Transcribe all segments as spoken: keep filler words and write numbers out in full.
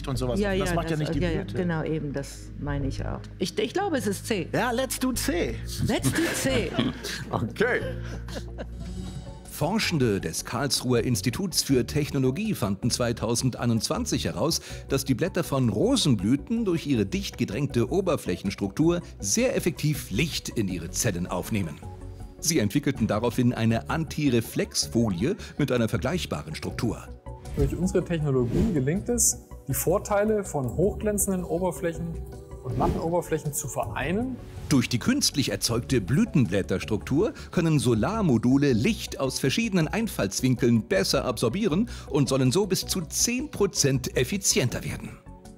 Licht und sowas. Ja, das ja, macht das, ja nicht die ja, ja, Blüte. genau, eben, das meine ich auch. Ich, ich glaube, es ist C. Ja, let's do C. Let's do C. Okay. Forschende des Karlsruher Instituts für Technologie fanden zweitausendeinundzwanzig heraus, dass die Blätter von Rosenblüten durch ihre dicht gedrängte Oberflächenstruktur sehr effektiv Licht in ihre Zellen aufnehmen. Sie entwickelten daraufhin eine Antireflexfolie mit einer vergleichbaren Struktur. Durch unsere Technologie gelingt es, die Vorteile von hochglänzenden Oberflächen und matten Oberflächen zu vereinen. Durch die künstlich erzeugte Blütenblätterstruktur können Solarmodule Licht aus verschiedenen Einfallswinkeln besser absorbieren und sollen so bis zu zehn Prozent effizienter werden.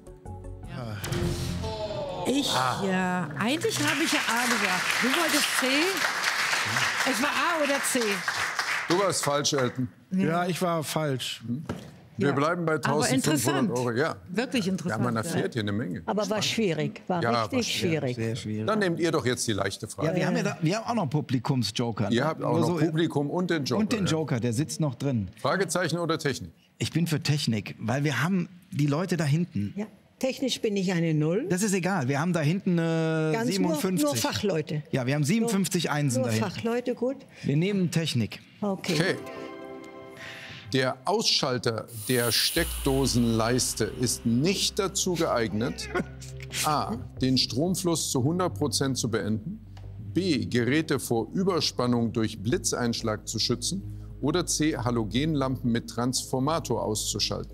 Ich, Ah. ja, eigentlich habe ich ja A gesagt. Du wolltest C? Es war A oder C? Du warst falsch, Elton. Ja, ich war falsch. Wir Ja. bleiben bei Aber eintausendfünfhundert interessant. Euro. Ja. Wirklich Ja, interessant. man ja. erfährt hier eine Menge. Aber war schwierig, war Ja, war richtig schwer. schwierig. Sehr schwierig. Dann nehmt ihr doch jetzt die leichte Frage. Ja, wir haben, ja da, wir haben auch noch Publikumsjoker. Ne? Ihr habt auch Nur noch so- Publikum und den Joker. Und den ja. Joker, der sitzt noch drin. Fragezeichen oder Technik? Ich bin für Technik, weil wir haben die Leute da hinten. Ja. Technisch bin ich eine Null. Das ist egal, wir haben da hinten äh, Ganz siebenundfünfzig. Nur, nur Fachleute. Ja, wir haben siebenundfünfzig Einsen Nur da hinten. Fachleute, gut. Wir nehmen Technik. Okay. Okay. Der Ausschalter der Steckdosenleiste ist nicht dazu geeignet, a. den Stromfluss zu hundert Prozent zu beenden, b. Geräte vor Überspannung durch Blitzeinschlag zu schützen oder c. Halogenlampen mit Transformator auszuschalten.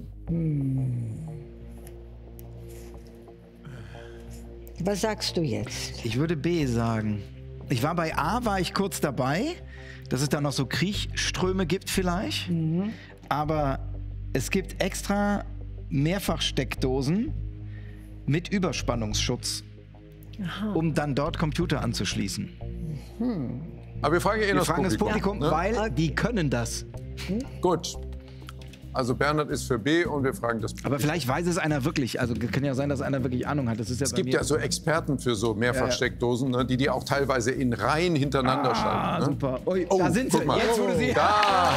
Was sagst du jetzt? Ich würde B sagen. Ich war bei A, war ich kurz dabei, dass es da noch so Kriechströme gibt vielleicht. Aber es gibt extra Mehrfachsteckdosen mit Überspannungsschutz, um dann dort Computer anzuschließen. Aber wir fragen eh Wir noch fragen das Publikum, ne? weil die können das. Gut. Also Bernhard ist für B und wir fragen das Publikum. Aber vielleicht weiß es einer wirklich. Also kann ja sein, dass einer wirklich Ahnung hat. Das ist ja Es bei gibt mir ja so Experten für so Mehrfachsteckdosen, ne, die die auch teilweise in Reihen hintereinander Ah, schalten. Ne? super. Ui, Oh, da sind sie. guck mal. Jetzt wurde sie. Da!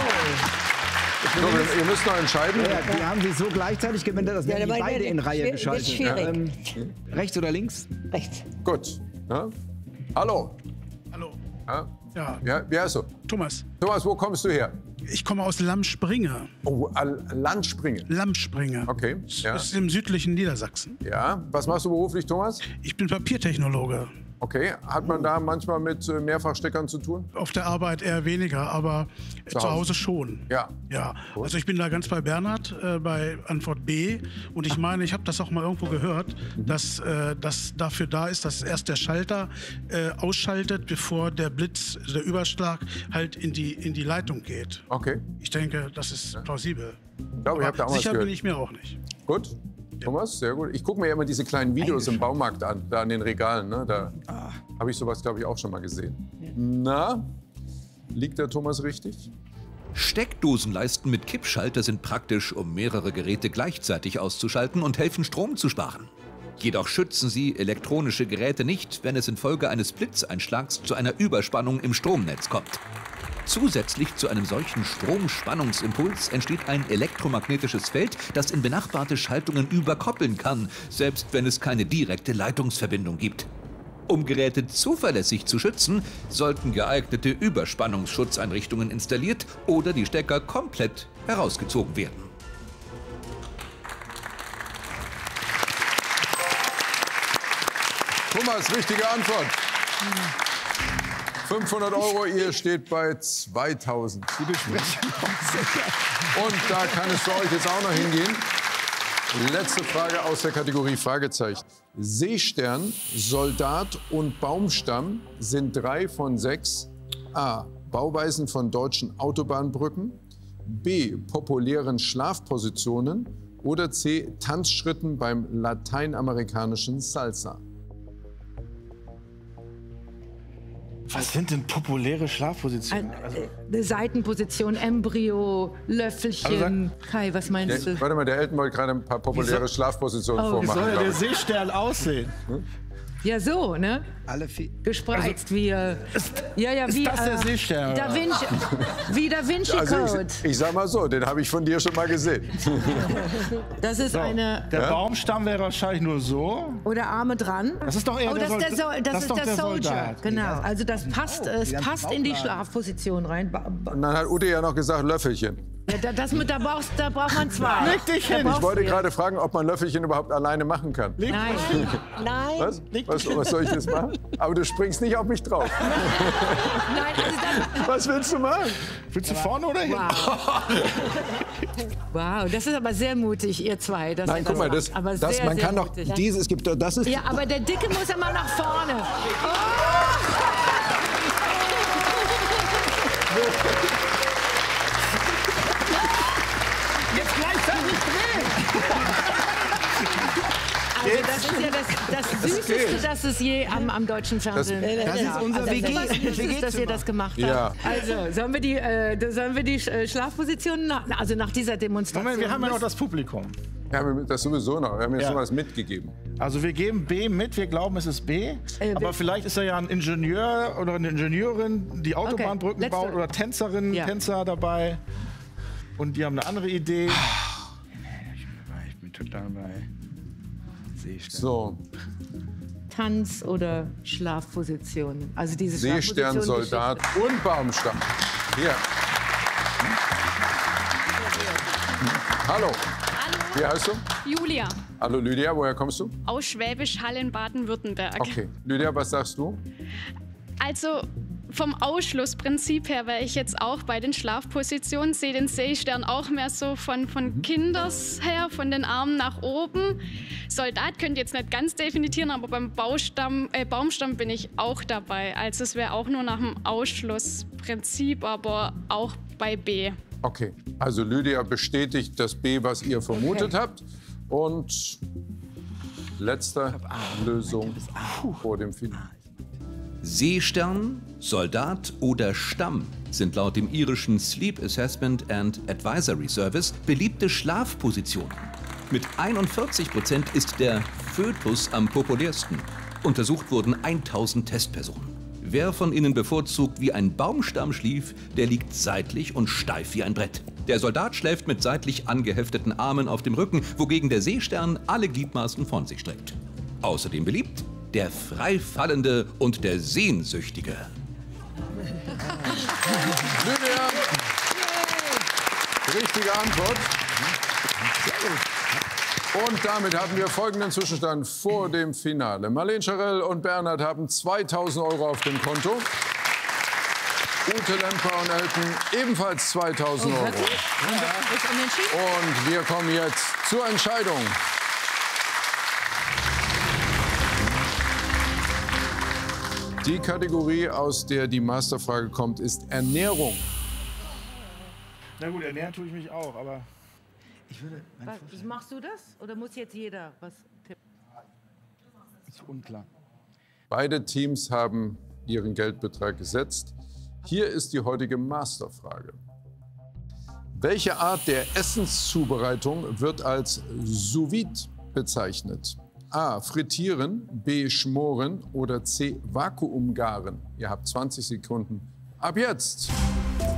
So, wir- ihr müsst noch entscheiden. Ja, die haben sich so gleichzeitig gewendet, dass Ja, werden die dabei beide wird- in Reihe wird geschaltet. schwierig. Ähm, rechts oder links? Rechts. Gut. Ja? Hallo. Hallo. Ja? Ja, Ja, wie heißt du? Thomas. Thomas, wo kommst du her? Ich komme aus Lammspringe. Oh, Al- Landspringen. Lammspringe. Okay. Ja. Das ist im südlichen Niedersachsen. Ja. Was machst du beruflich, Thomas? Ich bin Papiertechnologe. Okay. Hat man da manchmal mit äh, Mehrfachsteckern zu tun? Auf der Arbeit eher weniger, aber zu Hause. Hause, schon. Ja. Ja, also ich bin da ganz bei Bernhard, äh, bei Antwort B. Und ich meine, ich habe das auch mal irgendwo gehört, dass äh, das dafür da ist, dass erst der Schalter äh, ausschaltet, bevor der Blitz, der Überschlag halt in die, in die Leitung geht. Okay. Ich denke, das ist plausibel. Ich glaube, ich habe da auch was Sicher gehört. bin ich mir auch nicht. Gut. Thomas, sehr gut. Ich gucke mir ja immer diese kleinen Videos im Baumarkt an, da an den Regalen. Ne? Da habe ich sowas, glaube ich, auch schon mal gesehen. Na, liegt der Thomas richtig? Steckdosenleisten mit Kippschalter sind praktisch, um mehrere Geräte gleichzeitig auszuschalten und helfen, Strom zu sparen. Jedoch schützen sie elektronische Geräte nicht, wenn es infolge eines Blitzeinschlags zu einer Überspannung im Stromnetz kommt. Zusätzlich zu einem solchen Stromspannungsimpuls entsteht ein elektromagnetisches Feld, das in benachbarte Schaltungen überkoppeln kann, selbst wenn es keine direkte Leitungsverbindung gibt. Um Geräte zuverlässig zu schützen, sollten geeignete Überspannungsschutzeinrichtungen installiert oder die Stecker komplett herausgezogen werden. Thomas, richtige Antwort. fünfhundert Euro, ihr steht bei zweitausend. Die besprechen Und da kann es für euch jetzt auch noch hingehen. Letzte Frage aus der Kategorie Fragezeichen. Seestern, Soldat und Baumstamm sind drei von sechs A. Bauweisen von deutschen Autobahnbrücken, B. populären Schlafpositionen oder C. Tanzschritten beim lateinamerikanischen Salsa. Was sind denn populäre Schlafpositionen? Ein- Also, äh, Eine Seitenposition, Embryo, Löffelchen. Kai, was meinst Der, du? warte mal, der Elton wollte gerade ein paar populäre Wie soll- Schlafpositionen Oh, wie vormachen. soll glaub der ich. Seestern aussehen? Ja, so, ne? Alle vier. Gespreizt wie. Äh, ja, ja, ist wie. das der äh, Seestern, Da oder? Vinci, wie Da Vinci Also Code. ich, ich sag mal so, den habe ich von dir schon mal gesehen. Das ist eine. Der Baumstamm wäre wahrscheinlich nur so. Oder Arme dran. Das ist doch eher oh, der das ist der, Soldat- Sol das das ist ist doch der der Soldier. Soldat. Genau. Ja. Also das passt, es die ganzen passt in die Bauchladen. Schlafposition rein. Ba- ba- Und dann hat Ute ja noch gesagt, Löffelchen. Ja, da, das mit, da, brauchst, da braucht man zwei. Leg dich Da hin. brauchst Ich wollte du- gerade fragen, ob man Löffelchen überhaupt alleine machen kann. Nein. Nein. Was? Was, was soll ich jetzt machen? Aber du springst nicht auf mich drauf. Nein, also das, Was willst du machen? Willst du vorne oder hinten? wow. Wow, das ist aber sehr mutig, ihr zwei. Dass Nein, ihr guck mal, macht. das, aber das, sehr, man sehr kann doch mutig. dieses, es gibt doch, das ist, Ja, aber der Dicke muss immer nach vorne. Jetzt gleichzeitig drehen! Also das ist ja das, das Süßeste, das es je am, am deutschen Fernsehen Das ist gab. unser also, W G sowas Süßes, dass ihr W G-Zimmer. das gemacht habt. Ja. Also, sollen wir die, äh, sollen wir die äh, Schlafpositionen, nach, also nach dieser Demonstration... Moment, wir haben ja noch das Publikum. ja, das sowieso noch. Wir haben jetzt Ja. schon was mitgegeben. Also wir geben B mit, wir glauben, es ist B. Äh, aber wir- vielleicht ist er ja ein Ingenieur oder eine Ingenieurin, die Autobahnbrücken letzte- baut oder Tänzerinnen, Ja. Tänzer dabei. Und die haben eine andere Idee. Ich bin total bei Seestern. So, Tanz- oder Schlafpositionen. Also diese Seestern, Schlafposition- Soldat und Baumstamm. Hier. Hallo. Wie heißt du? Julia, Hallo Lydia, woher kommst du? aus Schwäbisch Hall in Baden-Württemberg. Okay. Lydia, was sagst du? Also vom Ausschlussprinzip her wäre ich jetzt auch bei den Schlafpositionen, sehe den Seestern auch mehr so von, von Kinders her, von den Armen nach oben. Soldat könnt ihr jetzt nicht ganz definieren, aber beim Baustamm, äh, Baumstamm bin ich auch dabei. Also es wäre auch nur nach dem Ausschlussprinzip, aber auch bei B. Okay, also Lydia bestätigt das B, was ihr vermutet habt. Und letzte Lösung vor dem Finale. Seestern, Soldat oder Stamm sind laut dem irischen Sleep Assessment and Advisory Service beliebte Schlafpositionen. Mit einundvierzig Prozent ist der Fötus am populärsten. Untersucht wurden tausend Testpersonen. Wer von ihnen bevorzugt wie ein Baumstamm schlief, der liegt seitlich und steif wie ein Brett. Der Soldat schläft mit seitlich angehefteten Armen auf dem Rücken, wogegen der Seestern alle Gliedmaßen von sich streckt. Außerdem beliebt der Freifallende und der Sehnsüchtige. Lydia, richtige Antwort. Und damit haben wir folgenden Zwischenstand vor dem Finale. Marlene Scharell und Bernhard haben zweitausend Euro auf dem Konto. Ute Lemper und Elton ebenfalls zweitausend Euro. Ist unentschieden? Und wir kommen jetzt zur Entscheidung. Die Kategorie, aus der die Masterfrage kommt, ist Ernährung. Na gut, ernähren tue ich mich auch, aber Ich würde, mein Was, Vorschlag machst du das? Oder muss jetzt jeder was tippen? ist unklar. Beide Teams haben ihren Geldbetrag gesetzt. Hier ist die heutige Masterfrage. Welche Art der Essenszubereitung wird als Sous Vide bezeichnet? A. Frittieren, B. Schmoren oder C. Vakuumgaren? Ihr habt zwanzig Sekunden. Ab jetzt!